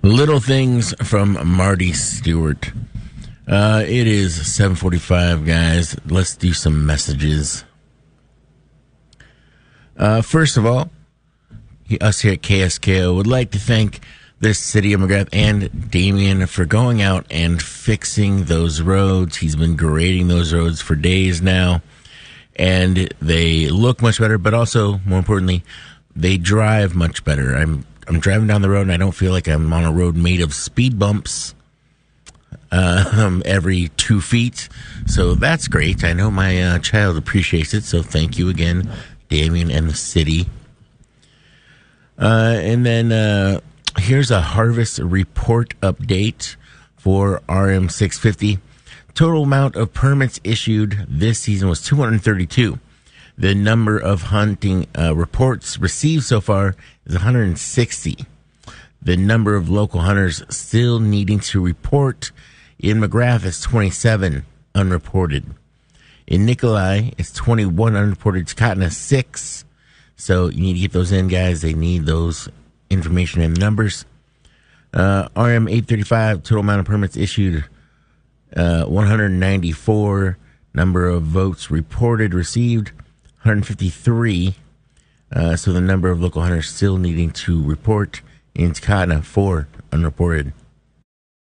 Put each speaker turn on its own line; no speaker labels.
Little Things from Marty Stewart. It is 7:45, guys. Let's do some messages. First of all, us here at KSKO would like to thank the city of McGrath and Damien for going out and fixing those roads. He's been grading those roads for days now, and they look much better, but also, more importantly, they drive much better. I'm driving down the road, and I don't feel like I'm on a road made of speed bumps every 2 feet. So that's great. I know my child appreciates it, so thank you again, Damien and the city. And then here's a harvest report update for RM650. Total amount of permits issued this season was 232. The number of hunting reports received so far is 160. The number of local hunters still needing to report in McGrath is 27 unreported. In Nikolai, it's 21 unreported. Tacotna, 6. So you need to get those in, guys. They need those information and numbers. RM 835, total amount of permits issued, 194. Number of votes reported, received, 153. So the number of local hunters still needing to report in Tacotna, 4 unreported.